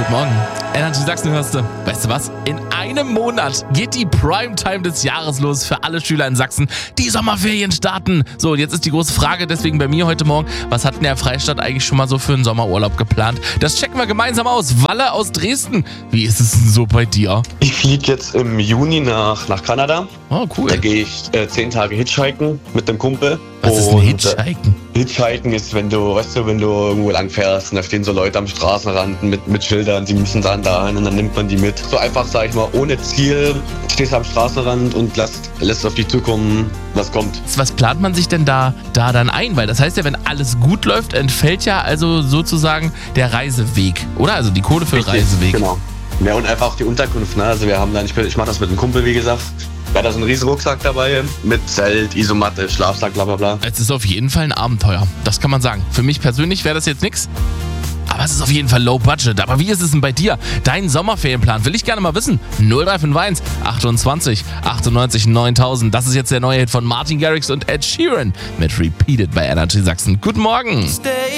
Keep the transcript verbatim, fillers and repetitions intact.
Guten Morgen. Energy Sachsen hörst du. Weißt du was? In einem Monat geht die Primetime des Jahres los für alle Schüler in Sachsen. Die Sommerferien starten. So, und jetzt ist die große Frage, deswegen bei mir heute Morgen, was hat denn der Freistaat eigentlich schon mal so für einen Sommerurlaub geplant? Das checken wir gemeinsam aus. Walle aus Dresden. Wie ist es denn so bei dir? Ich fliege jetzt im Juni nach, nach Kanada. Oh, cool. Da gehe ich äh, zehn Tage Hitchhiken mit dem Kumpel. Was ist ein Und, Hitchhiken? Äh, Hitchhiken ist, wenn du, weißt du, wenn du irgendwo lang fährst und da stehen so Leute am Straßenrand mit, mit Schildern, die müssen dann dahin und dann nimmt man die mit. So einfach, sag ich mal, ohne Ziel, stehst am Straßenrand und lässt, lässt auf dich zukommen, was kommt. Was plant man sich denn da, da dann ein? Weil das heißt ja, wenn alles gut läuft, entfällt ja also sozusagen der Reiseweg, oder? Also die Kohle für den Richtig, Reiseweg. Genau. Ja, und einfach die Unterkunft, ne? Also wir haben dann, ich, ich mache das mit einem Kumpel, wie gesagt. Wir hatten da so einen riesen Rucksack dabei mit Zelt, Isomatte, Schlafsack, bla bla bla. Es ist auf jeden Fall ein Abenteuer. Das kann man sagen. Für mich persönlich wäre das jetzt nichts. Aber es ist auf jeden Fall low budget. Aber wie ist es denn bei dir? Dein Sommerferienplan will ich gerne mal wissen. null drei fünf eins achtundzwanzig achtundneunzig neuntausend. Das ist jetzt der neue Hit von Martin Garrix und Ed Sheeran mit Repeated bei Energy Sachsen. Guten Morgen.